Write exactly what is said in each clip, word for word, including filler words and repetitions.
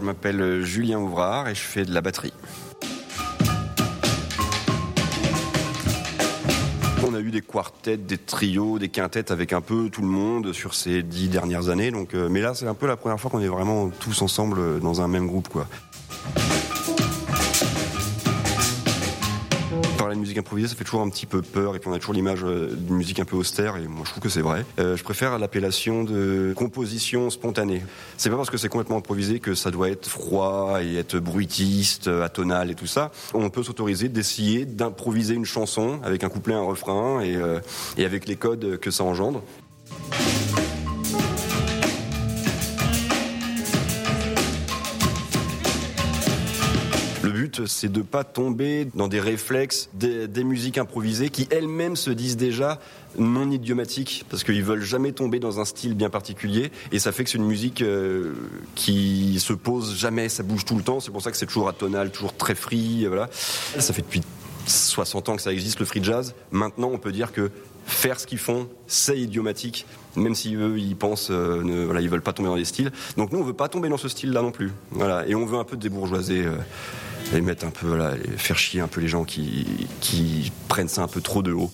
m'appelle Julien Ouvrard et je fais de la batterie. On a eu des quartets, des trios, des quintettes avec un peu tout le monde sur ces dix dernières années. Donc, euh, mais là, c'est un peu la première fois qu'on est vraiment tous ensemble dans un même groupe, quoi. Parler de musique improvisée, ça fait toujours un petit peu peur et puis on a toujours l'image d'une musique un peu austère et moi je trouve que c'est vrai. Euh, je préfère l'appellation de composition spontanée. C'est pas parce que c'est complètement improvisé que ça doit être froid et être bruitiste, atonal et tout ça. On peut s'autoriser d'essayer d'improviser une chanson avec un couplet, un refrain et, euh, et avec les codes que ça engendre. Le but, c'est de pas tomber dans des réflexes des, des musiques improvisées qui elles-mêmes se disent déjà non idiomatiques parce qu'ils veulent jamais tomber dans un style bien particulier et ça fait que c'est une musique euh, qui se pose jamais, ça bouge tout le temps. C'est pour ça que c'est toujours atonal, toujours très free, voilà. Ça fait depuis soixante ans que ça existe le free jazz. Maintenant, on peut dire que faire ce qu'ils font, c'est idiomatique, même si eux ils pensent, euh, ne, voilà, ils veulent pas tomber dans les styles. Donc nous, on veut pas tomber dans ce style-là non plus. Voilà, et on veut un peu débourgeoiser. Euh, et mettre un peu, voilà, et faire chier un peu les gens qui, qui prennent ça un peu trop de haut.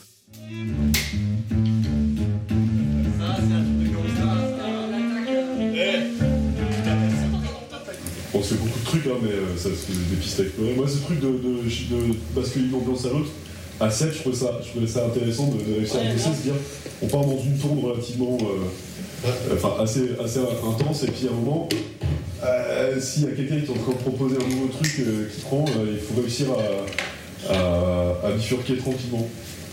Bon, c'est beaucoup de trucs, hein, mais euh, ça c'est des pistes à explorer. Moi, ce truc de, de, de basculer d'une ambiance à l'autre, à sept, je trouvais ça, je trouvais ça intéressant de, de réussir à bosser, se dire, on part dans une tourne relativement, euh, euh, enfin assez, assez intense, et puis à un moment. Euh, s'il y a quelqu'un qui est en train de proposer un nouveau truc euh, qui prend, euh, il faut réussir à, à, à bifurquer tranquillement.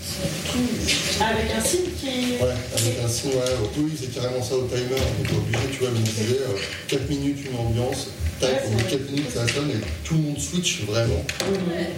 Avec un signe qui... Ouais, avec un signe, ouais. Oui, c'est carrément ça au timer. On est obligé, tu vois, vous me disiez, euh, quatre minutes, une ambiance, tac, ouais, au bout de quatre minutes, ça sonne et tout le monde switch vraiment. Ouais.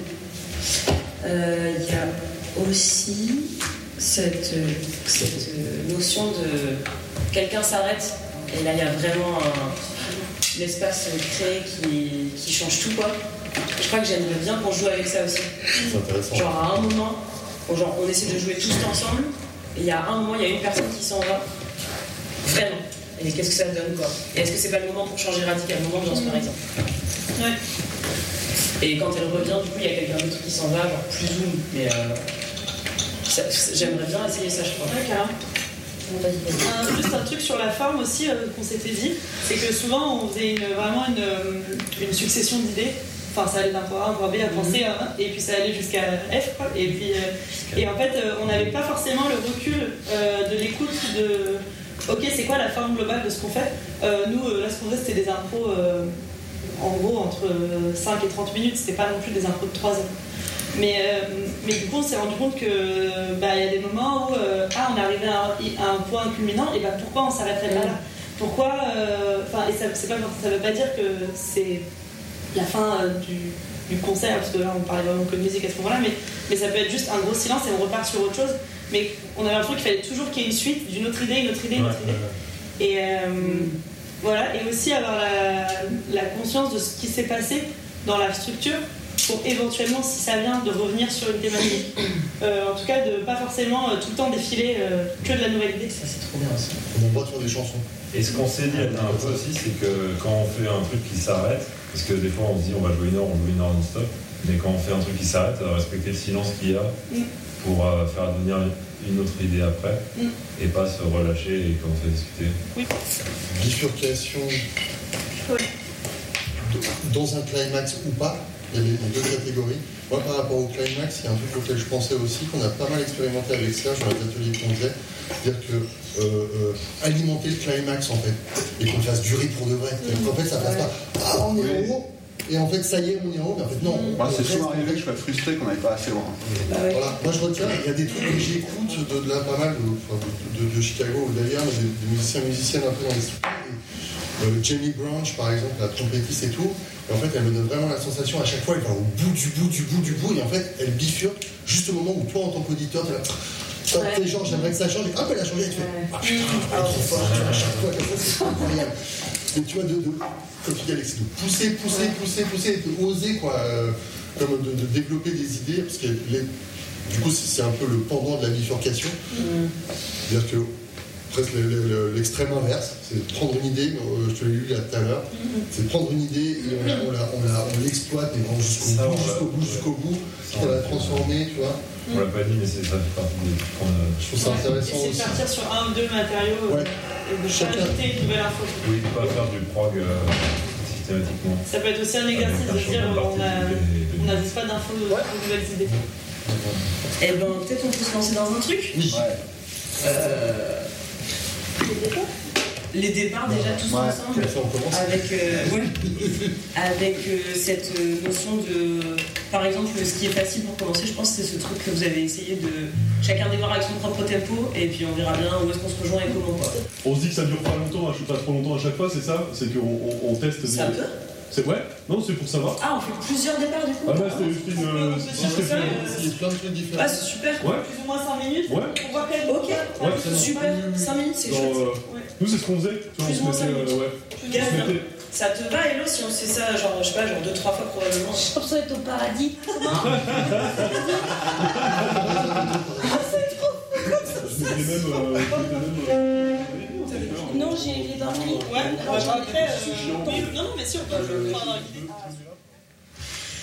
Euh, il y a aussi cette, cette notion de quelqu'un s'arrête et là il y a vraiment un, l'espace créé qui, qui change tout, quoi. Je crois que j'aimerais bien qu'on joue avec ça aussi. C'est intéressant. Genre à un moment, genre on essaie de jouer tous ensemble et il y a un moment il y a une personne qui s'en va vraiment. Et qu'est-ce que ça donne, quoi? Et est-ce que c'est pas le moment pour changer radicalement l'ambiance, par exemple? Ouais. Et quand elle revient, du coup, il y a quelqu'un d'autre qui s'en va, genre plus zoom. Mais euh, ça, j'aimerais bien essayer ça, je crois. D'accord. Euh, juste un truc sur la forme aussi euh, qu'on s'était dit, c'est que souvent on faisait une, vraiment une, une succession d'idées. Enfin, ça allait d'un point A à un point B à point C, hein, et puis ça allait jusqu'à F, quoi. Et puis, euh, et en fait, euh, on n'avait pas forcément le recul euh, de l'écoute de. Ok, c'est quoi la forme globale de ce qu'on fait? euh, Nous, euh, là, ce qu'on faisait, c'était des impros, euh, en gros, entre cinq et trente minutes, c'était pas non plus des impros de trois heures. Mais, euh, mais du coup, on s'est rendu compte que bah, y a des moments où euh, ah, on est arrivé à un, à un point culminant, et bah, pourquoi on s'arrêterait pas là? Pourquoi enfin, euh, et ça, c'est pas, ça veut pas dire que c'est la fin euh, du, du concert, parce que là, on parlait vraiment que de musique à ce moment-là, mais, mais ça peut être juste un gros silence et on repart sur autre chose. Mais on avait l'impression qu'il fallait toujours qu'il y ait une suite d'une autre idée, une autre idée, une autre idée. Et euh, mmh. voilà, et aussi avoir la, la conscience de ce qui s'est passé dans la structure pour éventuellement, si ça vient, de revenir sur une thématique. Euh, en tout cas, de pas forcément euh, tout le temps défiler euh, que de la nouvelle idée. Ça, c'est trop bien aussi. On a le droit de faire des chansons. Et ce qu'on s'est dit un peu aussi, c'est que quand on fait un truc qui s'arrête, parce que des fois on se dit on va jouer une heure, on joue une heure non-stop, mais quand on fait un truc qui s'arrête, respecter le silence qu'il y a mmh. pour euh, faire venir une autre idée après mmh. et pas se relâcher et commencer à discuter. Oui. Bifurcation oui. Dans un climax ou pas, il y a les deux catégories. Moi, par rapport au climax, il y a un truc auquel je pensais aussi, qu'on a pas mal expérimenté avec Serge dans les ateliers qu'on faisait, c'est-à-dire que euh, euh, alimenter le climax en fait, et qu'on le fasse durer pour de vrai. En fait, ça passe pas. Ah, on est en haut. Et en fait, ça y est, on est en haut, mais en fait, non. Moi, c'est souvent arrivé que je sois frustré qu'on n'aille pas assez loin. Bah ouais. Voilà. Moi, je retiens, il y a des trucs que j'écoute de, de là pas mal, de, de, de, de Chicago ou d'ailleurs, mais des, des musiciens, musiciennes un peu dans les structures. Euh, Jamie Branch, par exemple, la trompettiste et tout. Et en fait, elle me donne vraiment la sensation, à chaque fois, elle va au bout du bout du bout du bout, et en fait, elle bifurque juste au moment où toi, en tant qu'auditeur, t'es là. Quand ouais. t'es genre, j'aimerais que ça change, et hop, elle a changé, et tu fais ah putain, elle est trop forte, à chaque fois, à chaque fois, c'est incroyable. Et tu vois, de, de, comme tu dis, Alex, de pousser, pousser, ouais. pousser, pousser, de oser, quoi, euh, comme de, de développer des idées, parce que les, du coup, c'est, c'est un peu le pendant de la bifurcation. Mm. C'est-à-dire que presque le- le- l'extrême inverse, c'est de prendre une idée, euh, je te l'ai lu là tout à l'heure, c'est de prendre une idée et on, la, on, la, on, la, on l'exploite et vraiment jusqu'au Ça, bout, on l'a- jusqu'au bout, jusqu'au bout, quitte à la transformer, tu vois. On l'a pas dit, mais c'est ça fait partie des trucs qu'on a. Je trouve ça intéressant Essayer de aussi. partir sur un ou deux matériaux euh, Ouais. et de Chacun. pas ajouter une nouvelle info. Oui, de pas faire du prog euh, systématiquement. Ça peut être aussi un exercice de dire on a- on n'avise pas d'infos, de nouvelles idées. Eh ben, peut-être on peut se lancer dans un truc. Oui. Euh, les départs déjà tous Ouais. ensemble. Ça, on commence. Avec, euh, ouais, avec euh, cette euh, notion de. Par exemple, ce qui est facile pour commencer, je pense, c'est ce truc que vous avez essayé de chacun démarre avec son propre tempo et puis on verra bien où est-ce qu'on se rejoint et comment. Quoi. On se dit que ça dure pas longtemps, pas trop longtemps à chaque fois, c'est ça? C'est qu'on on, on teste Ça des. peut. C'est ouais? Non, c'est pour savoir. Ah, on fait plusieurs départs du coup. Ah bah c'était juste une. euh, C'est si c'était ça, fait- euh, Il y a plein de trucs différents. Ah, c'est super. Ouais. Plus ou moins cinq minutes. Ouais. On voit quel. Ok. Ouais, c'est Super. cinq minutes, c'est Genre, chouette. euh, Ouais. nous c'est ce qu'on faisait. Tu vois, Plus ou moins on se cinq mettait, minutes. euh, ouais. On Gaz, se mettait. ça te va, Hello, si on fait ça, genre, je sais pas, genre deux, trois fois probablement. Je pense être au paradis. C'était les mêmes. euh, c'était les mêmes, euh, Non, j'ai les dormi. Ouais, on va pas après. euh, oui, non, non, mais si, on peut. On va dans l'idée.